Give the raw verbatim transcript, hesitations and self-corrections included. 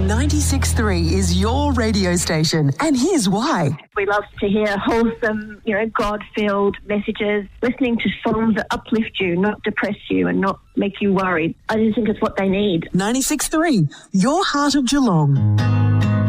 ninety-six point three is your radio station, and here's why. We love to hear wholesome, you know, God-filled messages, listening to songs that uplift you, not depress you and not make you worried. I just think it's what they need. ninety-six point three, your heart of Geelong.